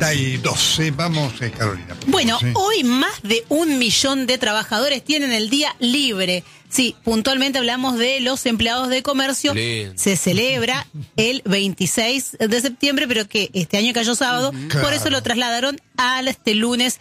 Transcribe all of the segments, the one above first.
7:32. Vamos, Carolina. Bueno, sí. Hoy más de 1 millón de trabajadores tienen el día libre. Sí, puntualmente hablamos de los empleados de comercio. Lindo. Se celebra el 26 de septiembre, pero que este año cayó sábado. Claro. Por eso lo trasladaron al este lunes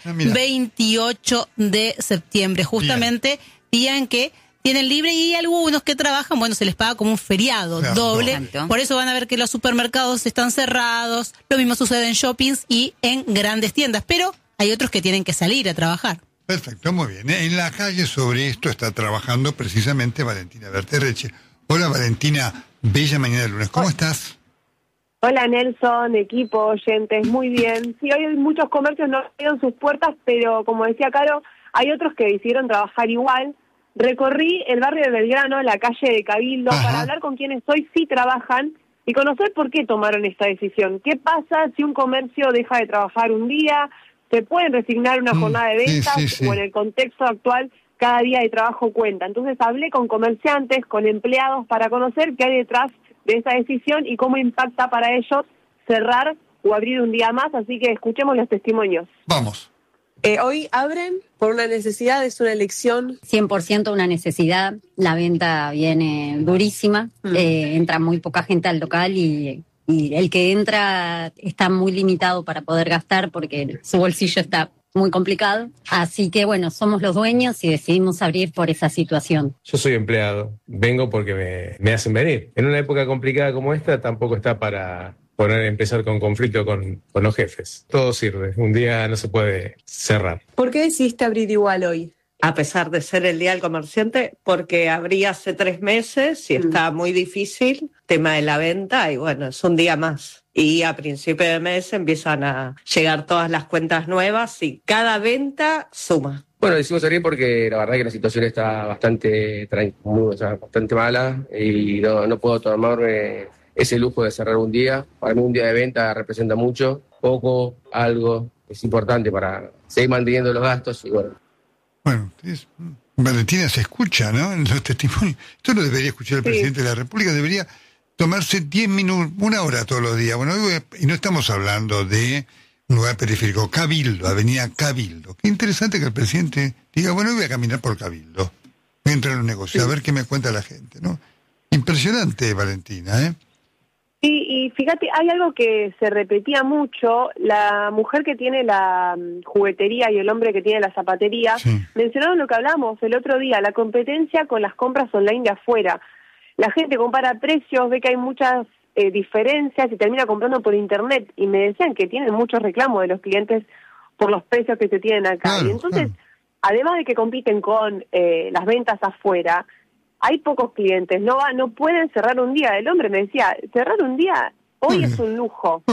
28 de septiembre. Justamente día en que tienen libre, y algunos que trabajan, bueno, se les paga como un feriado doble. Exacto. Por eso van a ver que los supermercados están cerrados. Lo mismo sucede en shoppings y en grandes tiendas. Pero hay otros que tienen que salir a trabajar. Perfecto, muy bien. En la calle sobre esto está trabajando precisamente Valentina Berterreche. Hola Valentina, bella mañana de lunes. ¿Cómo estás? Hola Nelson, equipo, oyentes, muy bien. Sí, hoy muchos comercios no abrieron sus puertas, pero como decía Caro, hay otros que decidieron trabajar igual. Recorrí el barrio de Belgrano, la calle de Cabildo, para hablar con quienes hoy sí trabajan y conocer por qué tomaron esta decisión. ¿Qué pasa si un comercio deja de trabajar un día? ¿Se pueden resignar una jornada de ventas? Sí. O en el contexto actual, cada día de trabajo cuenta. Entonces hablé con comerciantes, con empleados, para conocer qué hay detrás de esa decisión y cómo impacta para ellos cerrar o abrir un día más. Así que escuchemos los testimonios. Vamos. Hoy abren por una necesidad, es una elección. 100% una necesidad, la venta viene durísima, entra muy poca gente al local y el que entra está muy limitado para poder gastar porque su bolsillo está muy complicado. Así que bueno, somos los dueños y decidimos abrir por esa situación. Yo soy empleado, vengo porque me hacen venir. En una época complicada como esta tampoco está para empezar con conflicto con los jefes. Todo sirve, un día no se puede cerrar. ¿Por qué decidiste abrir igual hoy? A pesar de ser el Día del Comerciante, porque abrí hace 3 meses y está muy difícil, tema de la venta, y bueno, es un día más. Y a principio de mes empiezan a llegar todas las cuentas nuevas y cada venta suma. Bueno, decimos abrir porque la verdad que la situación está bastante mala y no puedo tomarme ese lujo de cerrar un día. Para mí un día de venta representa mucho, poco, algo, es importante para seguir manteniendo los gastos y bueno. Bueno, Valentina se escucha, ¿no? En los testimonios. Esto lo debería escuchar el presidente de la República, debería tomarse 10 minutos, 1 hora todos los días. Bueno, y no estamos hablando de un lugar periférico, Cabildo, Avenida Cabildo. Qué interesante que el presidente diga, bueno, voy a caminar por Cabildo, voy a entrar en un negocio, a ver qué me cuenta la gente, ¿no? Impresionante, Valentina, ¿eh? Sí, y fíjate, hay algo que se repetía mucho, la mujer que tiene la juguetería y el hombre que tiene la zapatería, mencionaron lo que hablamos el otro día, la competencia con las compras online de afuera. La gente compara precios, ve que hay muchas diferencias y termina comprando por internet, y me decían que tienen muchos reclamos de los clientes por los precios que se tienen acá. Y entonces, además de que compiten con las ventas afuera, hay pocos clientes, no pueden cerrar un día. El hombre me decía, cerrar un día hoy es un lujo.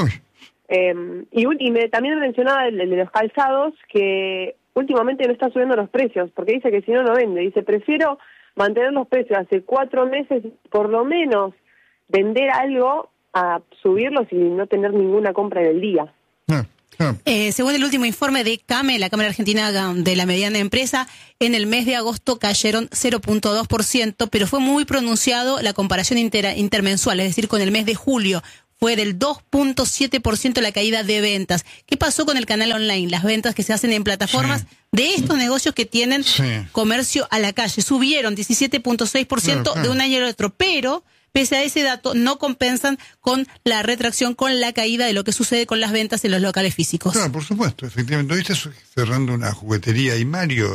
También me mencionaba el de los calzados, que últimamente no está subiendo los precios, porque dice que si no, no vende. Dice, prefiero mantener los precios hace 4 meses, por lo menos vender algo, a subirlos y no tener ninguna compra en el día. Según el último informe de CAME, la Cámara Argentina de la Mediana Empresa, en el mes de agosto cayeron 0.2%, pero fue muy pronunciado la comparación intermensual, es decir, con el mes de julio. Fue del 2.7% la caída de ventas. ¿Qué pasó con el canal online? Las ventas que se hacen en plataformas de estos negocios que tienen comercio a la calle subieron 17.6% de un año al otro, pero pese a ese dato, no compensan con la retracción, con la caída de lo que sucede con las ventas en los locales físicos. Claro, por supuesto, efectivamente. Hoy estás cerrando una juguetería y Mario,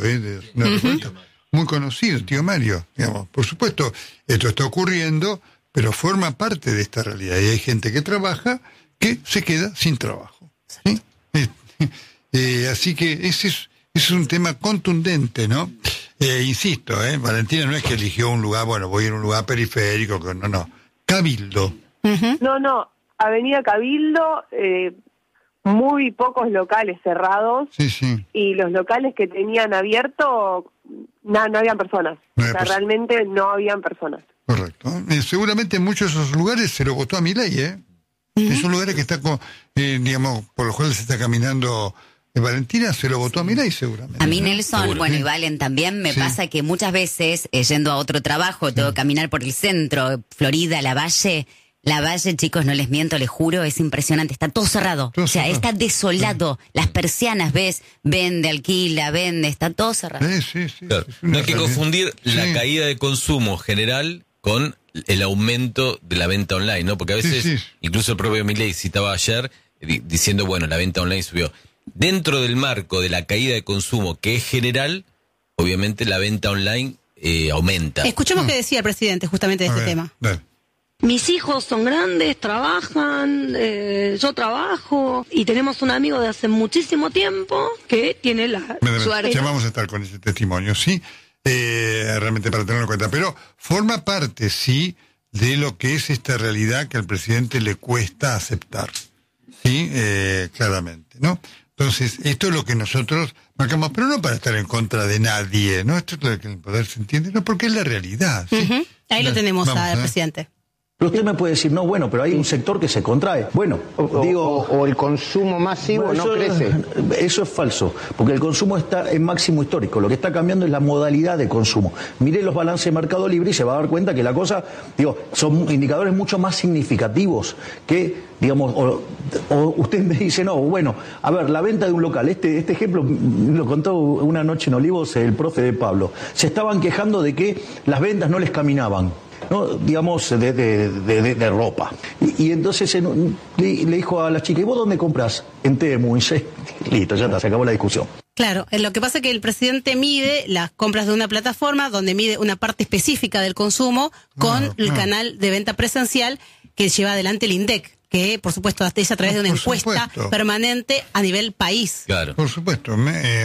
muy conocido, tío Mario. Digamos, por supuesto, esto está ocurriendo, pero forma parte de esta realidad. Y hay gente que trabaja que se queda sin trabajo. ¿Sí? Así que ese es un tema contundente, ¿no? Insisto, Valentina no es que eligió un lugar, bueno, voy a un lugar periférico, no. Cabildo. No, Avenida Cabildo, muy pocos locales cerrados. Y los locales que tenían abierto, no habían personas. Realmente no habían personas. Correcto. Seguramente en muchos de esos lugares se lo votó a Milei, Esos lugares que está, digamos, por los cuales se está caminando Valentina, se lo votó a Milei seguramente. A mí, Nelson, bueno, y Valen también, me pasa que muchas veces, yendo a otro trabajo, tengo que caminar por el centro, Florida, La Valle, La Valle, chicos, no les miento, les juro, es impresionante. Está todo cerrado. O sea, está desolado. Las persianas, ves, vende, alquila, vende, está todo cerrado. Sí. Claro. No hay que confundir la caída de consumo general con el aumento de la venta online, ¿no? Porque a veces, incluso el propio Milei citaba ayer, diciendo, bueno, la venta online subió. Dentro del marco de la caída de consumo, que es general, obviamente la venta online aumenta. Escuchemos qué decía el presidente justamente de este tema. Dale. Mis hijos son grandes, trabajan, yo trabajo y tenemos un amigo de hace muchísimo tiempo que tiene la suerte. Ya vamos a estar con ese testimonio, ¿sí? Realmente para tenerlo en cuenta. Pero forma parte, sí, de lo que es esta realidad que al presidente le cuesta aceptar. Sí, claramente, ¿no? Entonces, esto es lo que nosotros marcamos, pero no para estar en contra de nadie, ¿no? Esto es lo que el poder se entiende, no, porque es la realidad, ¿sí? Ahí lo tenemos al presidente. Pero usted me puede decir, no, bueno, pero hay un sector que se contrae. Bueno, o el consumo masivo no crece. Eso es falso, porque el consumo está en máximo histórico. Lo que está cambiando es la modalidad de consumo. Mire los balances de Mercado Libre y se va a dar cuenta que la cosa, son indicadores mucho más significativos que, digamos, o usted me dice, no, bueno, a ver, la venta de un local. Este ejemplo lo contó una noche en Olivos el profe de Pablo. Se estaban quejando de que las ventas no les caminaban, ¿no? Digamos, de ropa. Y entonces le dijo a la chica, ¿y vos dónde compras? En Temu. Y listo, ya está, se acabó la discusión. Claro, lo que pasa es que el presidente mide las compras de una plataforma donde mide una parte específica del consumo con el canal de venta presencial que lleva adelante el INDEC, que por supuesto es a través de una encuesta permanente a nivel país. Claro. Por supuesto.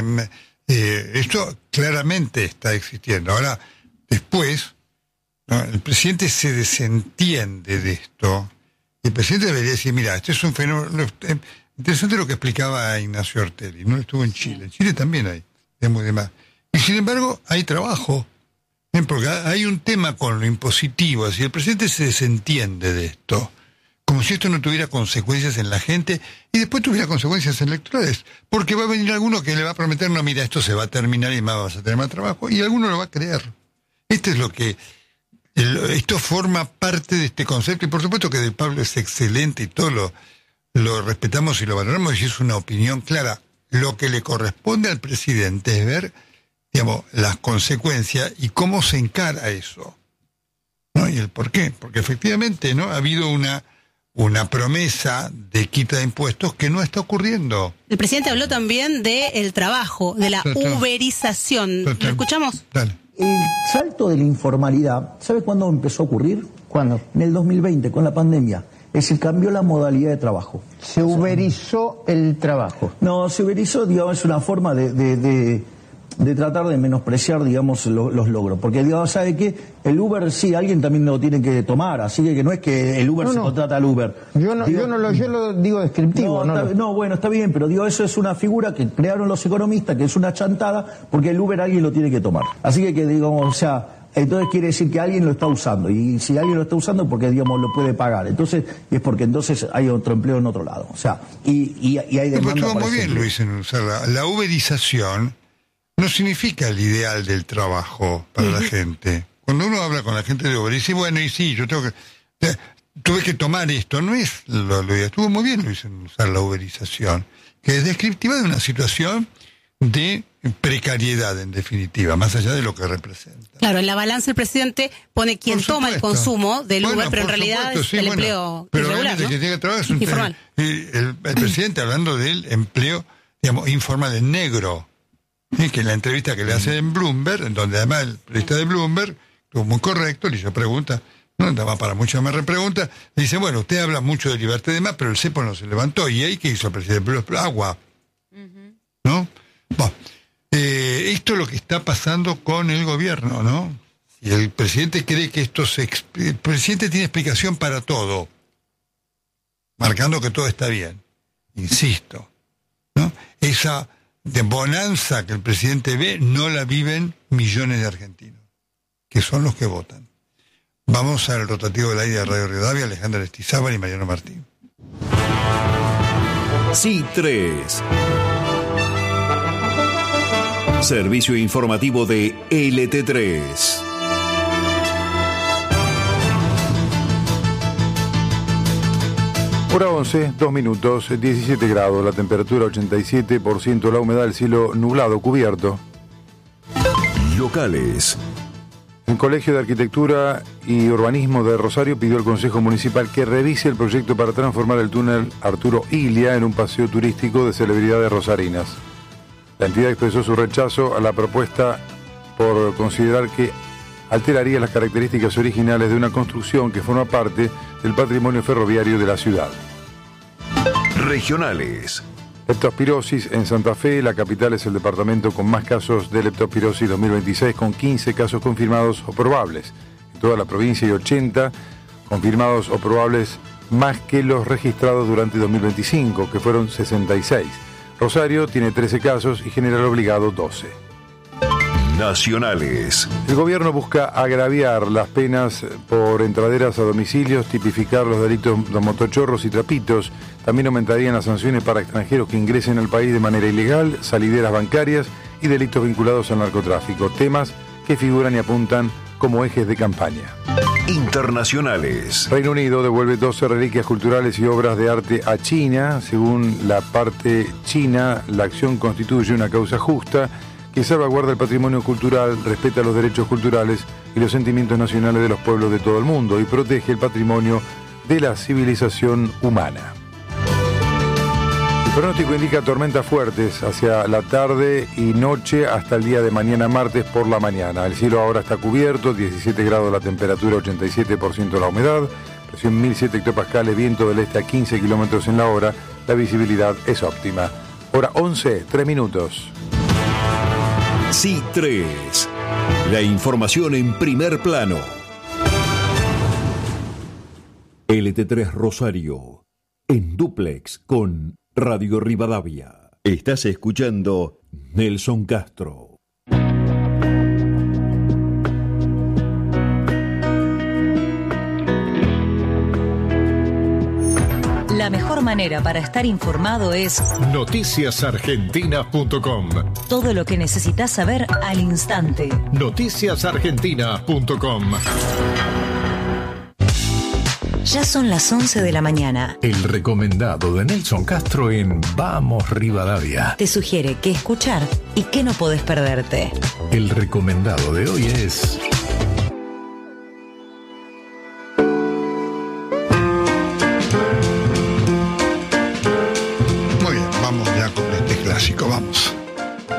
Esto claramente está existiendo. Ahora, después, ¿no? El presidente se desentiende de esto. Y el presidente debería decir, mira, este es un fenómeno... Interesante lo que explicaba Ignacio Ortelli, no estuvo en Chile. En Chile también hay, demás. Y sin embargo, hay trabajo. Porque hay un tema con lo impositivo. Así el presidente se desentiende de esto, como si esto no tuviera consecuencias en la gente y después tuviera consecuencias electorales. Porque va a venir alguno que le va a prometer, no, mira, esto se va a terminar y más vas a tener más trabajo. Y alguno lo va a creer. Esto es lo que... Esto forma parte de este concepto. Y por supuesto que de Pablo es excelente y todo lo respetamos y lo valoramos y es una opinión clara. Lo que le corresponde al presidente es ver, digamos, las consecuencias y cómo se encara eso, ¿no? Y el por qué. Porque efectivamente, ¿no? Ha habido una promesa de quita de impuestos que no está ocurriendo. El presidente habló también del trabajo, de la uberización. ¿Lo escuchamos? Dale. El salto de la informalidad, ¿sabe cuándo empezó a ocurrir? ¿Cuándo? En el 2020, con la pandemia. Es decir, cambió la modalidad de trabajo. Se uberizó el trabajo. No, se uberizó, digamos, es una forma de tratar de menospreciar, digamos, los logros. Porque, digamos, ¿sabe qué? El Uber, sí, alguien también lo tiene que tomar, así que no es que el Uber se contrata al Uber. Yo lo digo descriptivo. Bueno, está bien, pero digo, eso es una figura que crearon los economistas, que es una chantada, porque el Uber alguien lo tiene que tomar. Así que digamos, o sea... Entonces quiere decir que alguien lo está usando, y si alguien lo está usando porque, digamos, lo puede pagar, entonces es porque entonces hay otro empleo en otro lado, o sea, y hay demanda. Pero estuvo muy bien, Luis, en usarla. La uberización no significa el ideal del trabajo para la gente. Cuando uno habla con la gente de Uber, dice, bueno, y sí, yo tuve que tomar esto, no es lo ideal. Estuvo muy bien, Luis, en usar la uberización, que es descriptiva de una situación de precariedad, en definitiva, más allá de lo que representa. Claro, en la balanza el presidente pone quien toma el consumo del Uber, pero en realidad es el empleo irregular, ¿no? Que tiene que trabajar es informal. El presidente hablando del empleo, digamos, informal, en negro, que en la entrevista que le hace en Bloomberg, en donde además el periodista de Bloomberg, estuvo muy correcto, le hizo pregunta, no andaba para mucho más repregunta, le dice, bueno, usted habla mucho de libertad y demás, pero el cepo no se levantó, y ahí, ¿qué hizo el presidente? Agua, ¿no? Bueno, esto es lo que está pasando con el gobierno, ¿no? Y el presidente cree que el presidente tiene explicación para todo, marcando que todo está bien. Insisto, ¿no? Esa de bonanza que el presidente ve no la viven millones de argentinos, que son los que votan. Vamos al rotativo del aire de Radio Rivadavia, Alejandra Estizábal y Mariano Martín. Sí, 3. Servicio informativo de LT3. Hora 11, 2 minutos, 17 grados, la temperatura 87%, la humedad, el cielo nublado, cubierto. Locales. El Colegio de Arquitectura y Urbanismo de Rosario pidió al Consejo Municipal que revise el proyecto para transformar el túnel Arturo Illia en un paseo turístico de celebridades rosarinas. La entidad expresó su rechazo a la propuesta por considerar que alteraría las características originales de una construcción que forma parte del patrimonio ferroviario de la ciudad. Regionales. Leptospirosis en Santa Fe, la capital es el departamento con más casos de leptospirosis 2026, con 15 casos confirmados o probables. En toda la provincia hay 80 confirmados o probables, más que los registrados durante 2025, que fueron 66. Rosario tiene 13 casos y General Obligado 12. Nacionales. El gobierno busca agraviar las penas por entraderas a domicilios, tipificar los delitos de motochorros y trapitos. También aumentarían las sanciones para extranjeros que ingresen al país de manera ilegal, salideras bancarias y delitos vinculados al narcotráfico. Temas que figuran y apuntan como ejes de campaña. Internacionales. Reino Unido devuelve 12 reliquias culturales y obras de arte a China. Según la parte china, la acción constituye una causa justa que salvaguarda el patrimonio cultural, respeta los derechos culturales y los sentimientos nacionales de los pueblos de todo el mundo y protege el patrimonio de la civilización humana. El pronóstico indica tormentas fuertes hacia la tarde y noche hasta el día de mañana martes por la mañana. El cielo ahora está cubierto, 17 grados la temperatura, 87% la humedad, presión 1007 hectopascales, viento del este a 15 kilómetros en la hora, la visibilidad es óptima. Hora 11, 3 minutos. Sí 3. La información en primer plano. LT3 Rosario. En dúplex con Radio Rivadavia. Estás escuchando Nelson Castro. La mejor manera para estar informado es noticiasargentinas.com. Todo lo que necesitas saber al instante. Noticiasargentinas.com. Ya son las 11 de la mañana. El recomendado de Nelson Castro en Vamos Rivadavia. Te sugiere qué escuchar y qué no podés perderte. El recomendado de hoy es...